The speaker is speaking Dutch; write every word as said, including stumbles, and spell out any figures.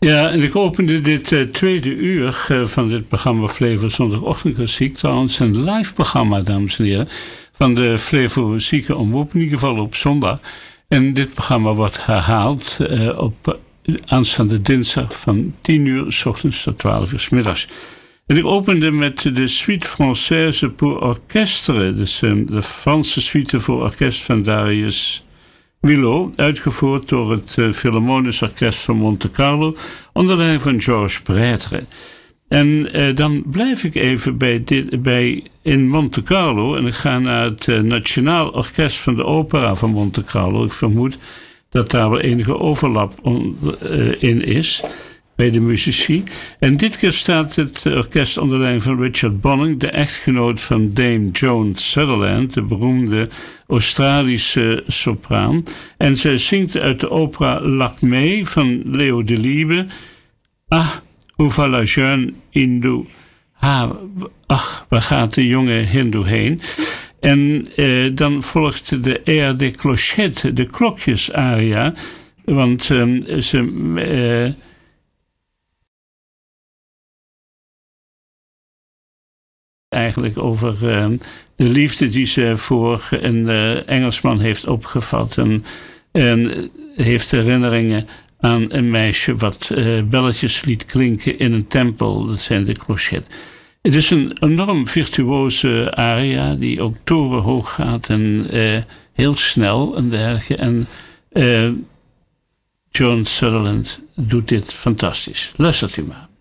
Ja, en ik opende dit uh, tweede uur uh, van dit programma Flevo Zondagochtend Klassiek. Trouwens een live programma, dames en heren, van de Flevo Zieke Omroep, in ieder geval op zondag. En dit programma wordt herhaald uh, op uh, aanstaande dinsdag van tien uur 's ochtends tot twaalf uur 's middags. En ik opende met de Suite Française pour Orchestre, dus uh, de Franse suite voor orkest van Darius Milhaud, uitgevoerd door het uh, Philharmonisch Orkest van Monte Carlo, onder leiding van Georges Prêtre. En uh, dan blijf ik even bij, dit, bij in Monte Carlo en ik ga naar het uh, Nationaal Orkest van de Opera van Monte Carlo. Ik vermoed dat daar wel enige overlap on, uh, in is bij de muzici. En dit keer staat het orkest onder leiding van Richard Bonning, de echtgenoot van Dame Joan Sutherland, de beroemde Australische sopraan. En zij zingt uit de opera Lakmé van Leo Delibes. Ah, où va la jeune hindoe? Ah, ach, waar gaat de jonge hindoe heen? En eh, dan volgt de air des clochettes, de klokjesaria, want eh, ze... Eh, eigenlijk over uh, de liefde die ze voor een uh, Engelsman heeft opgevat. En, en heeft herinneringen aan een meisje wat uh, belletjes liet klinken in een tempel. Dat zijn de clochettes. Het is een enorm virtuoze aria die ook torenhoog gaat en uh, heel snel en dergelijke. En uh, Joan Sutherland doet dit fantastisch. Luistert u maar.